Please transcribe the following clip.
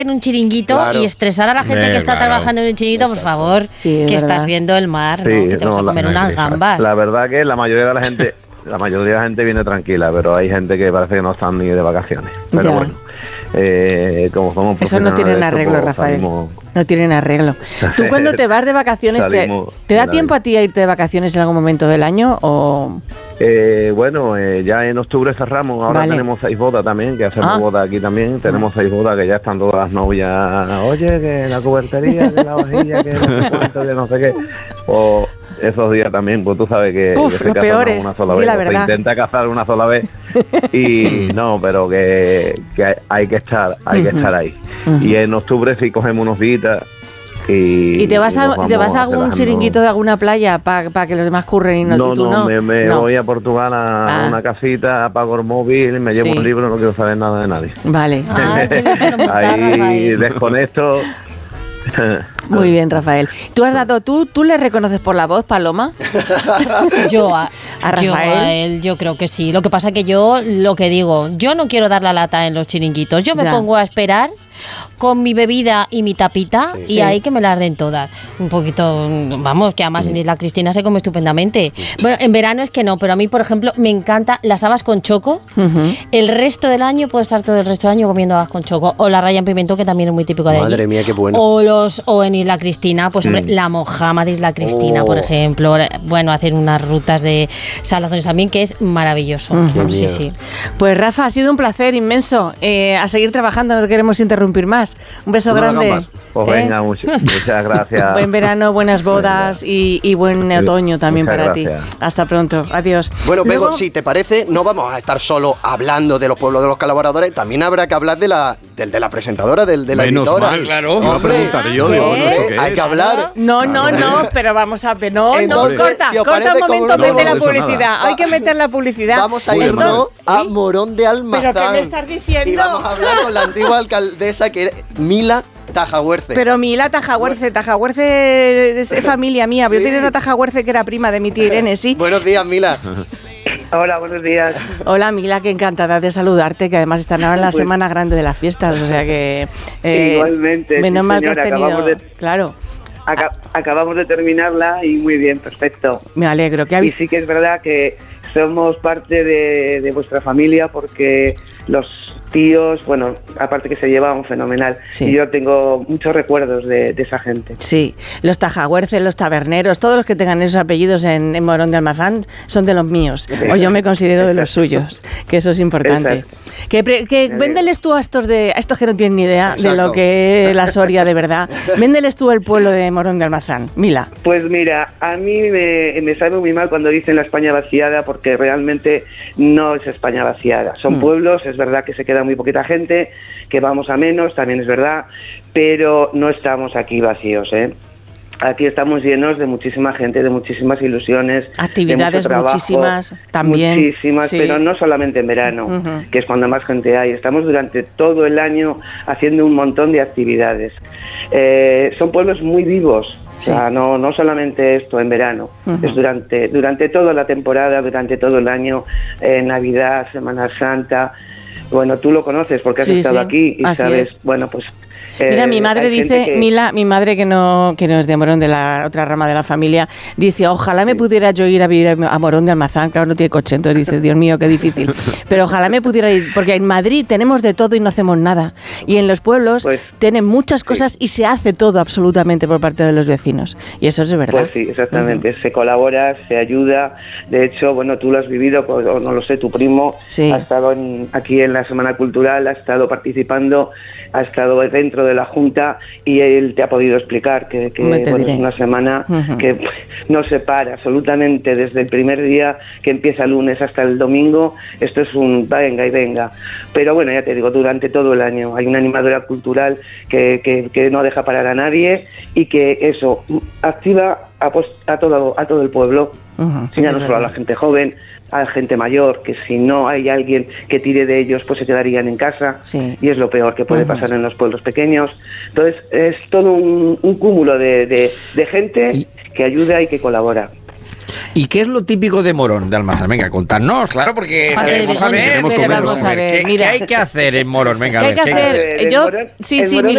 en un chiringuito y estresar a la gente que está trabajando en un chiringuito, por favor, que estás viendo el mar, ¿no? Que te vas a comer unas gambas. La verdad que la mayoría de la gente viene tranquila, pero hay gente que parece que no están ni de vacaciones. Pero bueno, como somos eso no tienen arreglo, pues, Rafael. No tienen arreglo. ¿Tú cuando te vas de vacaciones, te da tiempo a ti a irte de vacaciones en algún momento del año o...? Bueno, ya en octubre cerramos. Ahora tenemos 6 bodas también, que hacemos bodas aquí también. Tenemos 6 bodas que ya están todas las novias. Oye, que la cubertería, que la vajilla, que no sé cuánto, que no sé qué. O esos días también, pues tú sabes que se casan una sola vez. Se intenta casar una sola vez. Y no, pero que hay que estar ahí. Y en octubre sí cogemos unos días. ¿Y te vas a algún chiringuito de alguna playa para que los demás curren y no? Me voy a Portugal a una casita, apago el móvil, me llevo un libro, no quiero saber nada de nadie. Vale. Ahí desconecto. Muy bien, Rafael. ¿Tú le reconoces por la voz, Paloma? Yo a él, yo creo que sí. Lo que pasa que yo no quiero dar la lata en los chiringuitos. Yo me pongo a esperar con mi bebida y mi tapita y ahí que me las den todas. Un poquito, vamos, que además en Isla Cristina se come estupendamente. Bueno, en verano es que no, pero a mí, por ejemplo, me encanta las habas con choco. El resto del año puedo estar todo el resto del año comiendo habas con choco. O la raya en pimiento, que también es muy típico de allí. Madre mía, qué bueno. O en Isla Cristina, pues hombre, la mojama de Isla Cristina, por ejemplo. Bueno, hacer unas rutas de salazones también, que es maravilloso. Sí. Pues Rafa, ha sido un placer inmenso. A seguir trabajando, no te queremos interrumpir más. Un beso grande. Pues venga, muchas gracias. Buen verano, buenas bodas y buen otoño también para ti. Hasta pronto. Adiós. Bueno, Bego, si te parece, no vamos a estar solo hablando de los pueblos de los colaboradores, también habrá que hablar de la presentadora, de la editora. Mal, claro. Hombre, hay que hablar. No, pero vamos a ver. No, corta un momento, mete la publicidad. Hay que meter la publicidad. Vamos a irnos a Morón de Almazán. ¿Pero qué me estás diciendo? Y vamos a hablar con la antigua alcaldesa, que era Mila Tajahuerce. Pero Mila Tajahuerce es familia mía. Yo tenía una Tajahuerce que era prima de mi tía Irene, sí. Buenos días, Mila. Hola, buenos días. Hola, Mila, que encantada de saludarte, que además están ahora en la semana grande de las fiestas, o sea que... igualmente. Menos mal que has tenido... Claro. Acabamos de terminarla y muy bien, perfecto. Me alegro. Y sí que es verdad que somos parte de vuestra familia, porque los tíos, bueno, aparte que se llevaban fenomenal. Sí. Y yo tengo muchos recuerdos de esa gente. Sí, los tajahuerces, los taberneros, todos los que tengan esos apellidos en Morón de Almazán son de los míos, o yo me considero de los suyos, que eso es importante. Véndeles tú a estos que no tienen ni idea de lo que es la Soria de verdad, véndeles tú el pueblo de Morón de Almazán, Mila. Pues mira, a mí me sabe muy mal cuando dicen la España vaciada, porque realmente no es España vaciada. Son pueblos, es verdad que se queda muy poquita gente, que vamos a menos, también es verdad, pero no estamos aquí vacíos, ¿eh? Aquí estamos llenos de muchísima gente, de muchísimas ilusiones, actividades, de mucho trabajo, muchísimas también. Muchísimas, sí. Pero no solamente en verano, que es cuando más gente hay. Estamos durante todo el año haciendo un montón de actividades. Son pueblos muy vivos. Sí. O sea, no solamente esto en verano, es durante toda la temporada, durante todo el año, Navidad, Semana Santa. Bueno, tú lo conoces porque has estado aquí y sabes, bueno, pues... Mira, mi madre dice, Mila, mi madre que no es de Morón, de la otra rama de la familia, dice, ojalá me pudiera yo ir a vivir a Morón de Almazán, claro, no tiene coche, entonces dice, Dios mío, qué difícil, pero ojalá me pudiera ir, porque en Madrid tenemos de todo y no hacemos nada, y en los pueblos tienen muchas cosas y se hace todo absolutamente por parte de los vecinos, y eso es verdad. Pues sí, exactamente, se colabora, se ayuda, de hecho, bueno, tú lo has vivido, pues, o no lo sé, tu primo ha estado aquí en la Semana Cultural, ha estado participando, ha estado dentro de la Junta y él te ha podido explicar que bueno, es una semana que no se para absolutamente desde el primer día que empieza el lunes hasta el domingo. Esto es un venga y venga, pero bueno, ya te digo, durante todo el año hay una animadora cultural que no deja parar a nadie y que eso activa a todo el pueblo, ya no solo a la gente joven, a la gente mayor, que si no hay alguien que tire de ellos, pues se quedarían en casa, y es lo peor que puede pasar en los pueblos pequeños. Entonces es todo un cúmulo de gente que ayuda y que colabora. ¿Y qué es lo típico de Morón de Almazán? Venga, contadnos, claro, porque queremos saber. Mira, ¿Qué hay que hacer en Morón? Venga, ¿qué hay que hacer? En Morón